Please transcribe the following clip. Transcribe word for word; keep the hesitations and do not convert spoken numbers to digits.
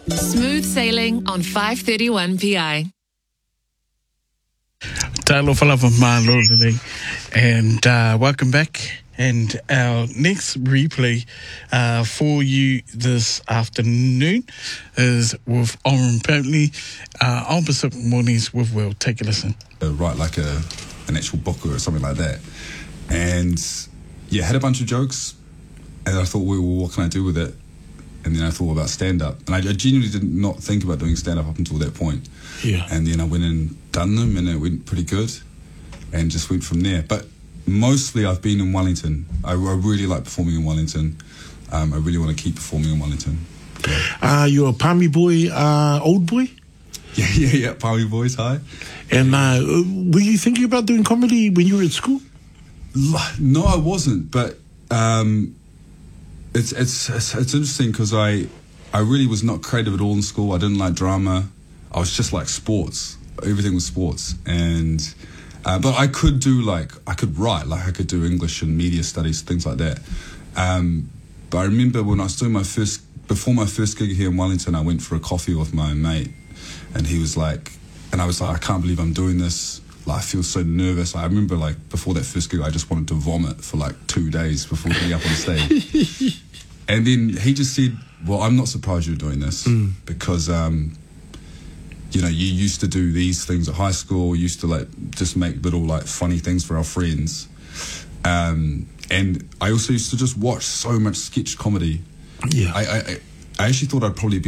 Smooth sailing on five thirty-one P I. Talo Falava Malo today, and uh, welcome back. And our next replay uh, for you this afternoon is with Oren Pateley, uh, on Pacific Mornings with Will. Take a listen. Uh, write like a an actual book or something like that, and yeah, had a bunch of jokes, and I thought, well, what can I do with it? And then I thought about stand-up, and I, I genuinely did not think about doing stand-up up until that point. Yeah. And then I went and done them, and it went pretty good, and just went from there. But mostly I've been in Wellington. I, I really like performing in Wellington. Um, I really want to keep performing in Wellington. Yeah. Uh, you're a Palmy boy, uh, old boy? Yeah, yeah, yeah, Palmy boys, hi. And uh, were you thinking about doing comedy when you were at school? No, I wasn't, but um, it's, it's, it's, it's interesting because I, I really was not creative at all in school. I didn't like drama. I was just like sports. Everything was sports. And... Uh, but I could do like, I could write, like I could do English and media studies, things like that. Um, but I remember when I was doing my first, before my first gig here in Wellington, I went for a coffee with my mate, and he was like, and I was like, I can't believe I'm doing this. Like, I feel so nervous. I remember like before that first gig, I just wanted to vomit for like two days before getting up on stage. And then he just said, well, I'm not surprised you're doing this mm. because, um, you know, you used to do these things at high school, used to like just make little like funny things for our friends. Um, and I also used to just watch so much sketch comedy. Yeah. I, I, I actually thought I'd probably be